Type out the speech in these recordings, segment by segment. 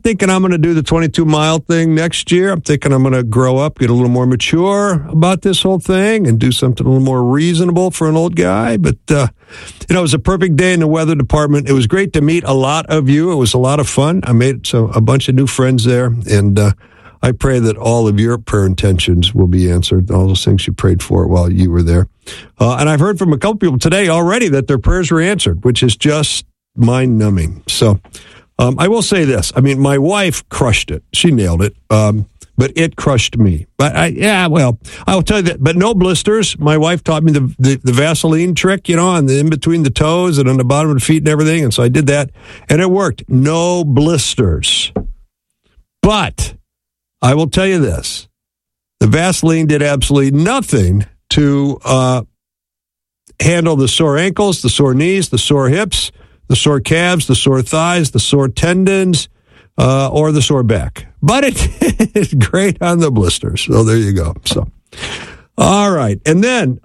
thinking I'm going to do the 22-mile thing next year. I'm thinking I'm going to grow up, get a little more mature about this whole thing, and do something a little more reasonable for an old guy. But, it was a perfect day in the weather department. It was great to meet a lot of you. It was a lot of fun. I made a bunch of new friends there, and I pray that all of your prayer intentions will be answered, all those things you prayed for while you were there. And I've heard from a couple people today already that their prayers were answered, which is just mind-numbing. So I will say this. I mean, my wife crushed it. She nailed it, but it crushed me. But I will tell you that. But no blisters. My wife taught me the Vaseline trick, on the in between the toes and on the bottom of the feet and everything. And so I did that, and it worked. No blisters. But I will tell you this. The Vaseline did absolutely nothing to handle the sore ankles, the sore knees, the sore hips, the sore calves, the sore thighs, the sore tendons, or the sore back. But it is great on the blisters. So there you go. So, all right. And then,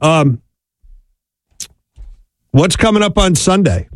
what's coming up on Sunday?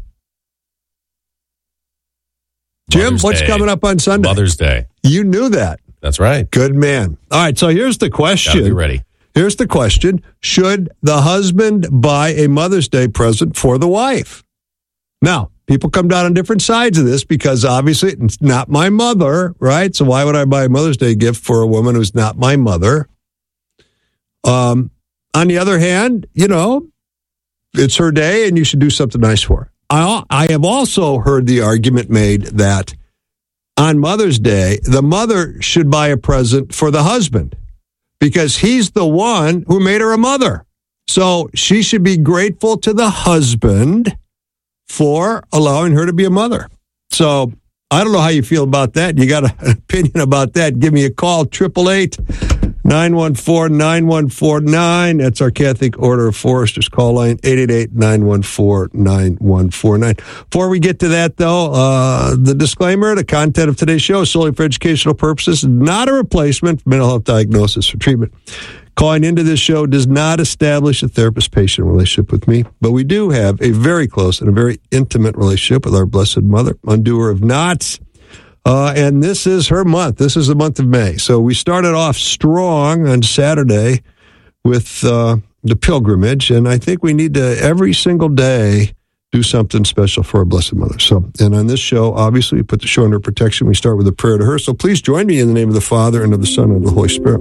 Jim, what's coming up on Sunday? Mother's Day. You knew that. That's right. Good man. All right. So here's the question. Gotta be ready. Here's the question. Should the husband buy a Mother's Day present for the wife? Now, people come down on different sides of this because obviously it's not my mother, right? So why would I buy a Mother's Day gift for a woman who's not my mother? On the other hand, it's her day and you should do something nice for her. I have also heard the argument made that on Mother's Day, the mother should buy a present for the husband because he's the one who made her a mother. So she should be grateful to the husband for allowing her to be a mother. So I don't know how you feel about that. You got an opinion about that? Give me a call, 888-914-9149. That's our Catholic Order of Foresters call line, 888-914-9149. Before we get to that, though, the disclaimer, the content of today's show is solely for educational purposes, not a replacement for mental health diagnosis or treatment. Calling into this show does not establish a therapist-patient relationship with me, but we do have a very close and a very intimate relationship with our Blessed Mother, undoer of knots. And this is her month. This is the month of May. So we started off strong on Saturday with the pilgrimage, and I think we need to, every single day, do something special for our Blessed Mother. So, and on this show, obviously, we put the show under protection. We start with a prayer to her. So please join me in the name of the Father, and of the Son, and of the Holy Spirit.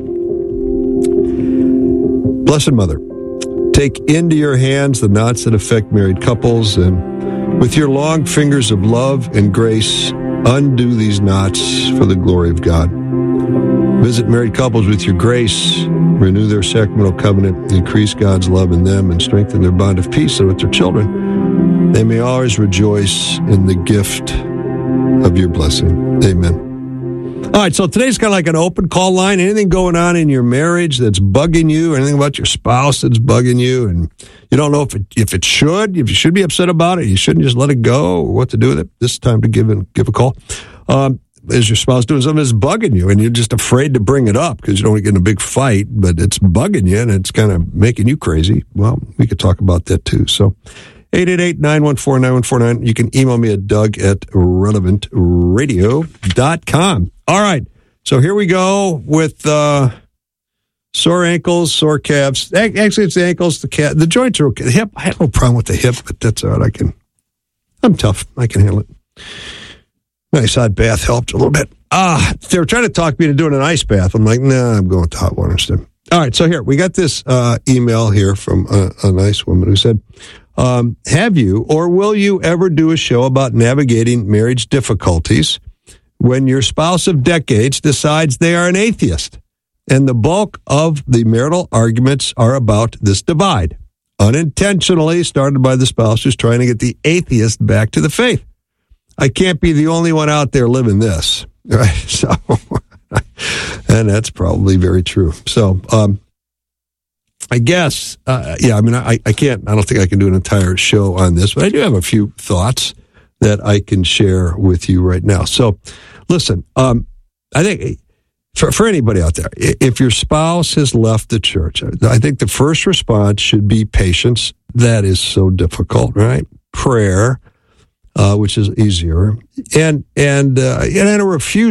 Blessed Mother, take into your hands the knots that affect married couples, and with your long fingers of love and grace, undo these knots for the glory of God. Visit married couples with your grace, renew their sacramental covenant, increase God's love in them, and strengthen their bond of peace, so with their children, they may always rejoice in the gift of your blessing. Amen. All right, so today's kind of like an open call line. Anything going on in your marriage that's bugging you, anything about your spouse that's bugging you, and you don't know if you should be upset about it, you shouldn't just let it go, or what to do with it. This is time to give a call. Is your spouse doing something that's bugging you, and you're just afraid to bring it up because you don't want to get in a big fight, but it's bugging you, and it's kind of making you crazy? Well, we could talk about that too. So 888-914-9149. You can email me at doug@relevantradio.com. All right. So here we go with sore ankles, sore calves. Actually, it's the ankles, the calf. The joints are okay. The hip, I have no problem with the hip, but that's all right. I'm tough. I can handle it. Nice hot bath helped a little bit. They were trying to talk me into doing an ice bath. I'm like, nah, I'm going with the hot water instead. All right. So here, we got this email here from a nice woman who said, have you or will you ever do a show about navigating marriage difficulties when your spouse of decades decides they are an atheist and the bulk of the marital arguments are about this divide, unintentionally started by the spouse who's trying to get the atheist back to the faith? I can't be the only one out there living this, right? So, and that's probably very true. So, I guess, I don't think I can do an entire show on this, but I do have a few thoughts that I can share with you right now. So, listen, I think for anybody out there, if your spouse has left the church, I think the first response should be patience. That is so difficult, right? Prayer, which is easier, and a refusal